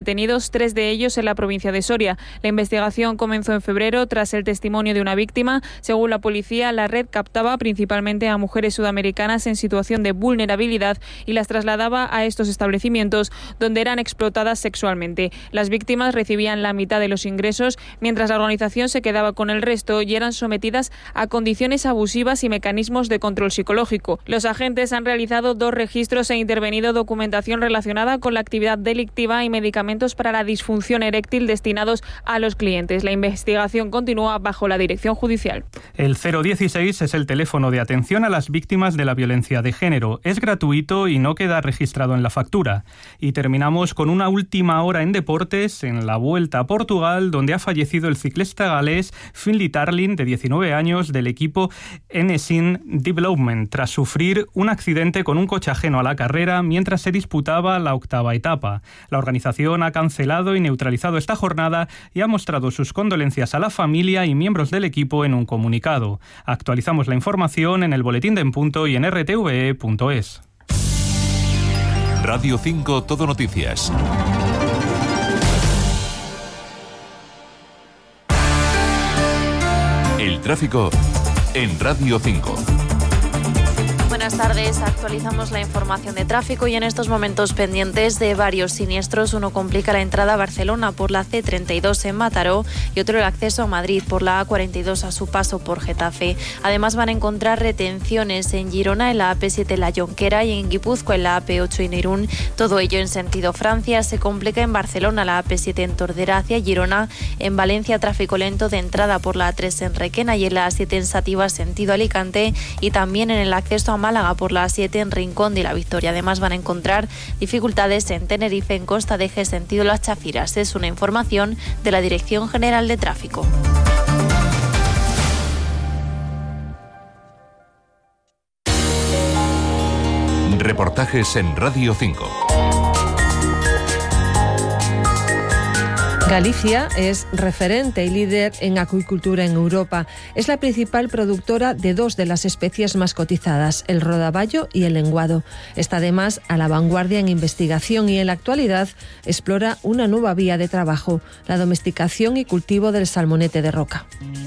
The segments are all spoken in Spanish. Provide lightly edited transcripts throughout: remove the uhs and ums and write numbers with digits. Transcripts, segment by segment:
detenidos, 3 de ellos en la provincia de Soria. La investigación comenzó en febrero tras el testimonio de una víctima. Según la policía, la red captaba principalmente a mujeres sudamericanas en situación de vulnerabilidad y las trasladaba a estos establecimientos donde eran explotadas sexualmente. Las víctimas recibían la mitad de los ingresos, mientras la organización se quedaba con el resto y eran sometidas a condiciones abusivas y mecanismos de control psicológico. Los agentes han realizado 2 registros e intervenido documentación relacionada con la actividad delictiva y medicamentos para la disfunción eréctil destinados a los clientes. La investigación continúa bajo la dirección judicial. El 016 es el teléfono de atención a las víctimas de la violencia de género. Es gratuito y no queda registrado en la factura. Y terminamos con una última hora en deportes en la Vuelta a Portugal, donde ha fallecido el ciclista galés Finlay Tarling, de 19 años, del equipo Enesyn Development, tras sufrir un accidente con un coche ajeno a la carrera mientras se disputaba la 8ª etapa. La organización ha cancelado y neutralizado esta jornada y ha mostrado sus condolencias a la familia y miembros del equipo en un comunicado. Actualizamos la información en el Boletín de En Punto y en rtve.es. Radio 5 Todo Noticias. El tráfico en Radio 5. Buenas tardes, actualizamos la información de tráfico y en estos momentos pendientes de varios siniestros. Uno complica la entrada a Barcelona por la C32 en Mataró y otro el acceso a Madrid por la A42 a su paso por Getafe. Además van a encontrar retenciones en Girona, en la AP7 en La Jonquera y en Guipúzcoa en la AP8 en Irún. Todo ello en sentido Francia. Se complica en Barcelona la AP7 en Tordera hacia Girona, en Valencia tráfico lento de entrada por la A3 en Requena y en la A7 en Sativa sentido Alicante y también en el acceso a Málaga por la A7 en Rincón de la Victoria. Además van a encontrar dificultades en Tenerife en Costa de Eje sentido Las Chafiras. Es una información de la Dirección General de Tráfico. Reportajes en Radio 5. Galicia es referente y líder en acuicultura en Europa. Es la principal productora de 2 de las especies más cotizadas, el rodaballo y el lenguado. Está además a la vanguardia en investigación y en la actualidad explora una nueva vía de trabajo, la domesticación y cultivo del salmonete de roca.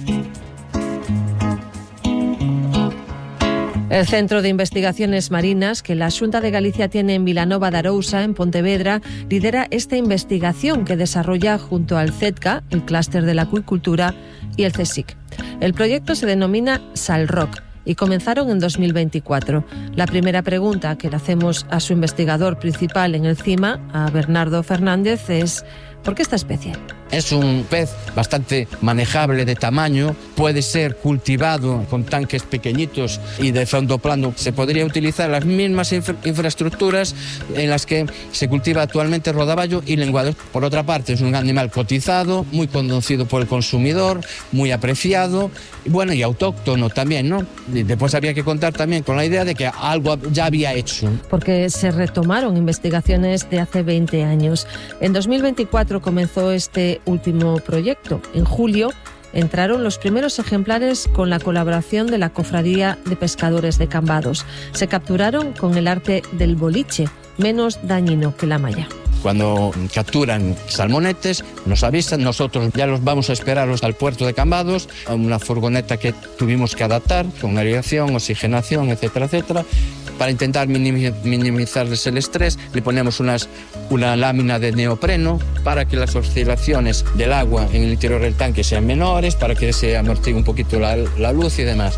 El Centro de Investigaciones Marinas, que la Xunta de Galicia tiene en Vilanova de Arousa, en Pontevedra, lidera esta investigación que desarrolla junto al CETCA, el Clúster de la Acuicultura, y el CSIC. El proyecto se denomina SalRoc y comenzaron en 2024. La primera pregunta que le hacemos a su investigador principal en el CIMA, a Bernardo Fernández, es ¿por qué esta especie? Es un pez bastante manejable de tamaño, puede ser cultivado con tanques pequeñitos y de fondo plano. Se podría utilizar las mismas infraestructuras en las que se cultiva actualmente rodaballo y lenguado. Por otra parte, es un animal cotizado, muy conocido por el consumidor, muy apreciado y bueno, y autóctono también, ¿no? Y después había que contar también con la idea de que algo ya había hecho. Porque se retomaron investigaciones de hace 20 años. En 2024 comenzó este último proyecto. En julio entraron los primeros ejemplares con la colaboración de la Cofradía de Pescadores de Cambados. Se capturaron con el arte del boliche, menos dañino que la malla. Cuando capturan salmonetes, nos avisan, nosotros ya los vamos a esperarlos al puerto de Cambados, a una furgoneta que tuvimos que adaptar, con aeración, oxigenación, etcétera, etcétera. Para intentar minimizarles el estrés, le ponemos una lámina de neopreno para que las oscilaciones del agua en el interior del tanque sean menores, para que se amortigue un poquito la luz y demás.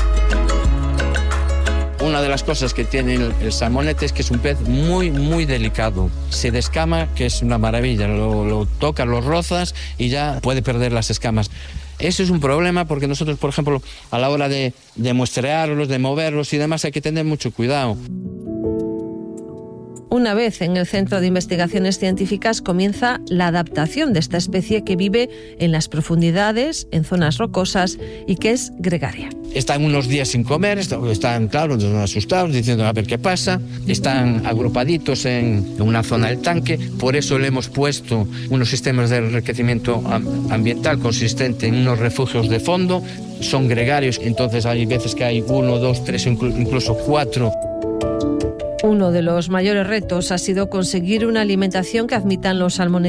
Una de las cosas que tiene el salmonete es que es un pez muy, muy delicado. Se descama, que es una maravilla. Lo tocas, lo rozas y ya puede perder las escamas. Eso es un problema porque nosotros, por ejemplo, a la hora de muestrearlos, de moverlos y demás, hay que tener mucho cuidado. Una vez en el Centro de Investigaciones Científicas comienza la adaptación de esta especie que vive en las profundidades, en zonas rocosas y que es gregaria. Están unos días sin comer, están, claro, asustados, diciendo a ver qué pasa. Están agrupaditos en una zona del tanque, por eso le hemos puesto unos sistemas de enriquecimiento ambiental consistente en unos refugios de fondo. Son gregarios, entonces hay veces que hay 1, 2, 3, incluso 4. Uno de los mayores retos ha sido conseguir una alimentación que admitan los salmonetes